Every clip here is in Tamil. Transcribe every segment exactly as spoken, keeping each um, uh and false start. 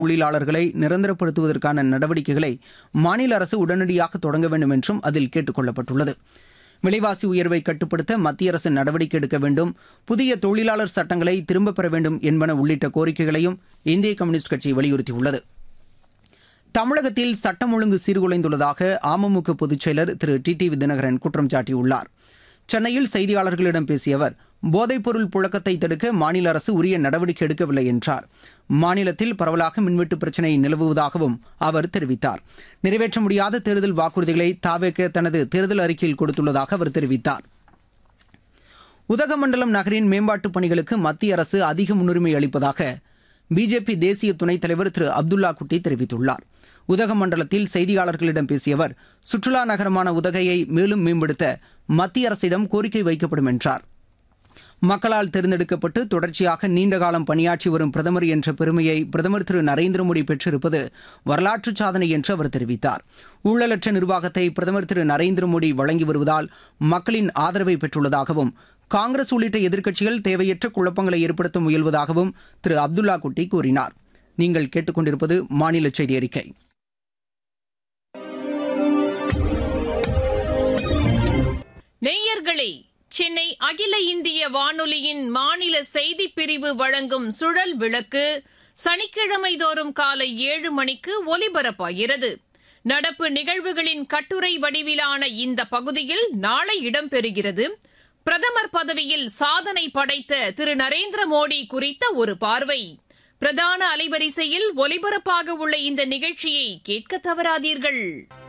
தொழிலாளர்களை நிரந்தரப்படுத்துவதற்கான நடவடிக்கைகளை மாநில அரசு உடனடியாக தொடங்க வேண்டும் என்றும் அதில் கேட்டுக் கொள்ளப்பட்டுள்ளது. விலைவாசி உயர்வை கட்டுப்படுத்த மத்திய அரசு நடவடிக்கை எடுக்க வேண்டும், புதிய தொழிலாளர் சட்டங்களை திரும்பப் பெற வேண்டும் என்பன உள்ளிட்ட கோரிக்கைகளையும் இந்திய கம்யூனிஸ்ட் கட்சி வலியுறுத்தியுள்ளது. தமிழகத்தில் சட்டம் ஒழுங்கு சீர்குலைந்துள்ளதாக அமமுக பொதுச் செயலர் திரு டி டி வி தினகரன் குற்றம் சாட்டியுள்ளார். சென்னையில் செய்தியாளர்களிடம் பேசிய அவர், போதைப்பொருள் புழக்கத்தை தடுக்க மாநில அரசு உரிய நடவடிக்கை எடுக்கவில்லை என்றார். மாநிலத்தில் பரவலாக மின்வெட்டு பிரச்சினை நிலவுவதாகவும் அவர் தெரிவித்தார். நிறைவேற்ற முடியாத தேர்தல் வாக்குறுதிகளை தாவேக தனது தேர்தல் அறிக்கையில் கொடுத்துள்ளதாக அவர் தெரிவித்தார். உதகமண்டலம் நகரின் மேம்பாட்டுப் பணிகளுக்கு மத்திய அரசு அதிக முன்னுரிமை அளிப்பதாக பிஜேபி தேசிய துணைத் தலைவர் திரு அப்துல்லா குட்டி தெரிவித்துள்ளார். உதகமண்டலத்தில் செய்தியாளர்களிடம் பேசிய அவர், சுற்றுலா நகரமான உதகையை மேலும் மேம்படுத்த மத்திய அரசிடம் கோரிக்கை வைக்கப்படும் என்றார். மக்களால் தேர்ந்தெடுக்கப்பட்டு தொடர்ச்சியாக நீண்டகாலம் பணியாற்றி வரும் பிரதமர் என்ற பெருமையை பிரதமர் திரு நரேந்திர மோடி பெற்றிருப்பது வரலாற்று சாதனை என்று அவர் தெரிவித்தார். ஊழலற்ற நிர்வாகத்தை பிரதமர் திரு நரேந்திர மோடி வழங்கி வருவதால் மக்களின் ஆதரவை பெற்றுள்ளதாகவும், காங்கிரஸ் உள்ளிட்ட எதிர்க்கட்சிகள் தேவையற்ற குழப்பங்களை ஏற்படுத்த முயல்வதாகவும் திரு அப்துல்லா குட்டி கூறினார். நீங்கள் கேட்டுக்கொண்டிருப்பது மாநில செய்தி அறிக்கை. நேயர்களே, சென்னை அகில இந்திய வானொலியின் மாநில செய்திப் பிரிவு வழங்கும் சுழல் விளக்கு சனிக்கிழமை தோறும் காலை ஏழு மணிக்கு ஒலிபரப்பாகிறது. நடப்பு நிகழ்வுகளின் கட்டுரை வடிவிலான இந்த பகுதியில் நாளை இடம்பெறுகிறது. பிரதமர் பதவியில் சாதனை படைத்த திரு நரேந்திர மோடி குறித்த ஒரு பார்வை. பிரதான அலைவரிசையில் ஒலிபரப்பாக உள்ள இந்த நிகழ்ச்சியை கேட்க தவறாதீர்கள்.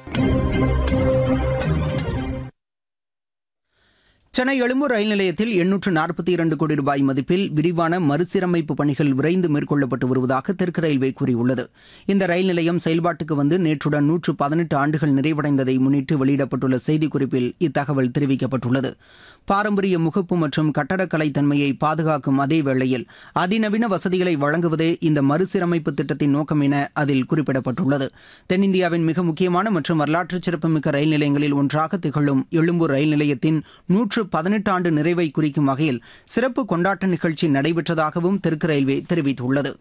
சென்னை எழும்பூர் ரயில் நிலையத்தில் எண்ணூற்று நாற்பத்தி இரண்டு கோடி ரூபாய் மதிப்பில் விரிவான மறுசீரமைப்பு பணிகள் விரைந்து மேற்கொள்ளப்பட்டு வருவதாக தெற்கு ரயில்வே கூறியுள்ளது. இந்த ரயில் நிலையம் செயல்பாட்டுக்கு வந்து நேற்றுடன் நூற்று பதினெட்டு ஆண்டுகள் நிறைவடைந்ததை முன்னிட்டு வெளியிடப்பட்டுள்ள செய்திக்குறிப்பில் இத்தகவல் தெரிவிக்கப்பட்டுள்ளது. பாரம்பரிய முகப்பு மற்றும் கட்டடக்கலை தன்மையை பாதுகாக்கும் அதே வேளையில் அதிநவீன வசதிகளை வழங்குவதே இந்த மறுசீரமைப்பு திட்டத்தின் நோக்கம் என அதில் குறிப்பிடப்பட்டுள்ளது. தென்னிந்தியாவின் மிக முக்கியமான மற்றும் வரலாற்று சிறப்புமிக்க ரயில் நிலையங்களில் ஒன்றாக திகழும் எழும்பூர் ரயில் நிலையத்தின் நூற்று பதினெட்டு ஆண்டு நிறைவை குறிக்கும் வகையில் சிறப்பு கொண்டாட்ட நிகழ்ச்சி நடைபெற்றதாகவும் தெற்கு ரயில்வே தெரிவித்துள்ளது.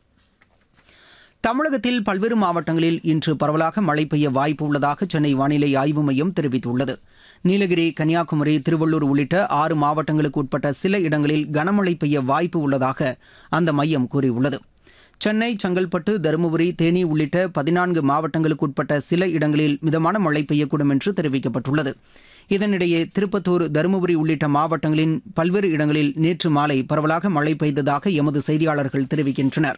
தமிழகத்தில் பல்வேறு மாவட்டங்களில் இன்று பரவலாக மழை பெய்ய வாய்ப்பு உள்ளதாக சென்னை வானிலை ஆய்வு மையம் தெரிவித்துள்ளது. நீலகிரி, கன்னியாகுமரி, திருவள்ளூர் உள்ளிட்ட ஆறு மாவட்டங்களுக்கு உட்பட்ட சில இடங்களில் கனமழை பெய்ய வாய்ப்பு உள்ளதாக அந்த மையம் கூறியுள்ளது. சென்னை, செங்கல்பட்டு, தருமபுரி, தேனி உள்ளிட்ட பதினான்கு மாவட்டங்களுக்கு உட்பட்ட சில இடங்களில் மிதமான மழை பெய்யக்கூடும் என்று தெரிவிக்கப்பட்டுள்ளது. இதனிடையே திருப்பத்தூர், தருமபுரி உள்ளிட்ட மாவட்டங்களின் பல்வேறு இடங்களில் நேற்று மாலை பரவலாக மழை பெய்ததாக எமது செய்தியாளர்கள் தெரிவிக்கின்றனர்.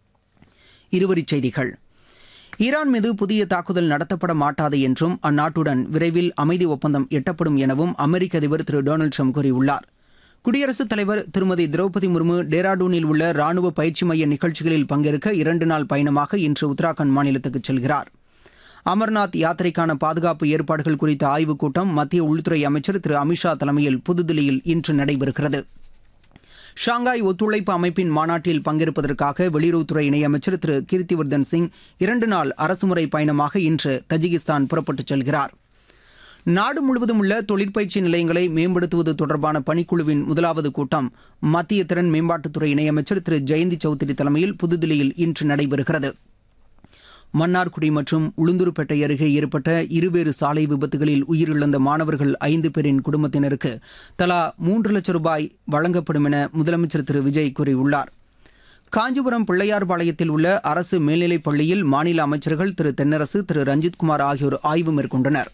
இருவரிச் செய்திகள். ஈரான் மீது புதிய தாக்குதல் நடத்தப்பட மாட்டாது என்றும் அந்நாட்டுடன் விரைவில் அமைதி ஒப்பந்தம் எட்டப்படும் எனவும் அமெரிக்க அதிபர் திரு டொனால்டு ட்ரம்ப் கூறியுள்ளார். குடியரசுத் தலைவர் திருமதி திரௌபதி முர்மு டேராடூனில் உள்ள ராணுவ பயிற்சி மைய நிகழ்ச்சிகளில் பங்கேற்க இரண்டு நாள் பயணமாக இன்று உத்தராகண்ட் மாநிலத்துக்கு செல்கிறார். அமர்நாத் யாத்திரைக்கான பாதுகாப்பு ஏற்பாடுகள் குறித்த ஆய்வுக் கூட்டம் மத்திய உள்துறை அமைச்சர் திரு அமித்ஷா தலைமையில் புதுதில்லியில் இன்று நடைபெறுகிறது. ஷாங்காய் ஒத்துழைப்பு அமைப்பின் மாநாட்டில் பங்கேற்பதற்காக வெளியுறவுத்துறை இணையமைச்சர் திரு கீர்த்திவர்தன் சிங் இரண்டு நாள் அரசுமுறை பயணமாக இன்று தஜிகிஸ்தான் புறப்பட்டுச் செல்கிறார். நாடு முழுவதும் உள்ள தொழிற்பயிற்சி நிலையங்களை மேம்படுத்துவது தொடர்பான பணிக்குழுவின் முதலாவது கூட்டம் மத்திய திறன் மேம்பாட்டுத்துறை இணையமைச்சர் திரு ஜெயந்தி சௌத்ரி தலைமையில் புதுதில்லியில் இன்று நடைபெறுகிறது. மன்னார்குடி மற்றும் உளுந்தூர்பேட்டை அருகே ஏற்பட்ட இருவேறு சாலை விபத்துகளில் உயிரிழந்த மாணவர்கள் ஐந்து பேரின் குடும்பத்தினருக்கு தலா மூன்று லட்சம் ரூபாய் வழங்கப்படும் என முதலமைச்சர் திரு விஜய் கூறியுள்ளார். காஞ்சிபுரம் பிள்ளையார்பாளையத்தில் உள்ள அரசு மேல்நிலைப் பள்ளியில் மாநில அமைச்சர்கள் திரு தென்னரசு, திரு ரஞ்சித்குமார் ஆகியோர் ஆய்வு மேற்கொண்டனர்.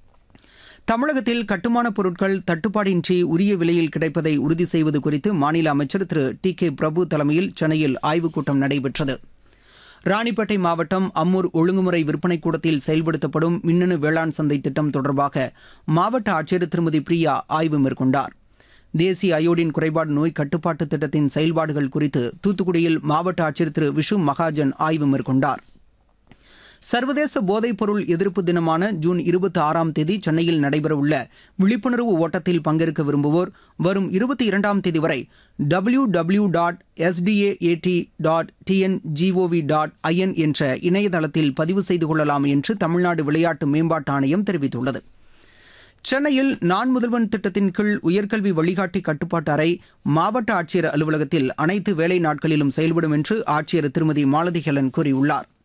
தமிழகத்தில் கட்டுமானப் பொருட்கள் தட்டுப்பாடின்றி உரிய விலையில் கிடைப்பதை உறுதி செய்வது குறித்து மாநில அமைச்சர் திரு டி கே பிரபு தலைமையில் சென்னையில் ஆய்வுக் கூட்டம் நடைபெற்றது. ராணிப்பேட்டை மாவட்டம் அம்மூர் ஒழுங்குமுறை விற்பனை கூடத்தில் செயல்படுத்தப்படும் மின்னணு வேளாண் சந்தை திட்டம் தொடர்பாக மாவட்ட ஆட்சியர் திருமதி பிரியா ஆய்வு மேற்கொண்டார். தேசிய அயோடின் குறைபாடு நோய் கட்டுப்பாட்டு திட்டத்தின் செயல்பாடுகள் குறித்து தூத்துக்குடியில் மாவட்ட ஆட்சியர் திரு விஷு மகாஜன் ஆய்வு மேற்கொண்டார். சர்வதேச போதைப்பொருள் எதிர்ப்பு தினமான ஜூன் இருபத்தி ஆறாம் தேதி சென்னையில் நடைபெறவுள்ள விழிப்புணர்வு ஓட்டத்தில் பங்கேற்க விரும்புவோர் வரும் இருபத்தி இரண்டாம் தேதி வரை W W dot S T A A D dot T N G O we dot I என் என்ற இணையதளத்தில் பதிவு செய்து கொள்ளலாம் என்று தமிழ்நாடு விளையாட்டு மேம்பாட்டு ஆணையம் தெரிவித்துள்ளது. சென்னையில் நான் முதல்வன் திட்டத்தின் கீழ் உயர்கல்வி வழிகாட்டி கட்டுப்பாட்டு அறை மாவட்ட ஆட்சியர் அலுவலகத்தில் அனைத்து வேலை நாட்களிலும் செயல்படும் என்று ஆட்சியர் திருமதி மாலதி ஹெலன் கூறியுள்ளார்.